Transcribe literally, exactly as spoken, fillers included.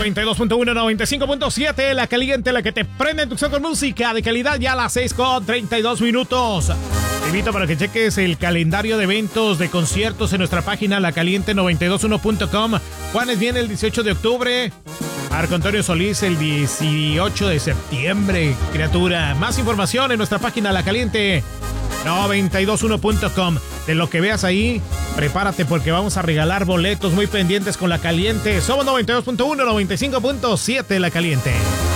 noventa y dos punto uno, noventa y cinco punto siete, la caliente, la que te prende en tu con música de calidad ya a las seis con treinta y dos minutos. Te invito para que cheques el calendario de eventos, de conciertos en nuestra página la caliente noventa y dos punto uno punto com. Juanes viene el dieciocho de octubre. Marco Antonio Solís el dieciocho de septiembre, criatura. Más información en nuestra página la caliente noventa y dos punto uno punto com. De lo que veas ahí, prepárate porque vamos a regalar boletos muy pendientes con la caliente. Somos noventa y dos punto uno, noventa y cinco punto siete la caliente.